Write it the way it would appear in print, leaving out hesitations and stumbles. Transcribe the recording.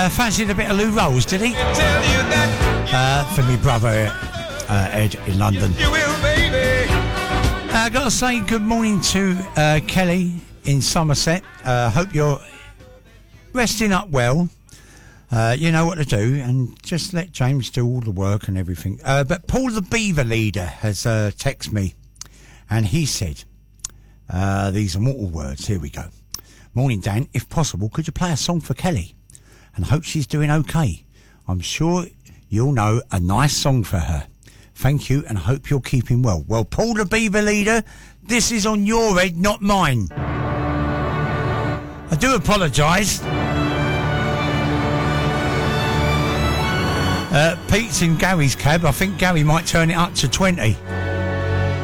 Fancied a bit of Lou Rolls, did he? For me brother Ed in London. I got to say good morning to Kelly in Somerset. Hope you're resting up well. You know what to do, and just let James do all the work and everything. But Paul the Beaver Leader has texted me, and he said these immortal words. Here we go. Morning, Dan. If possible, could you play a song for Kelly? And hope she's doing okay. I'm sure you'll know a nice song for her. Thank you, and hope you're keeping well. Well, Paul the Beaver Leader, this is on your head, not mine. I do apologise. Pete's in Gary's cab. I think Gary might turn it up to 20.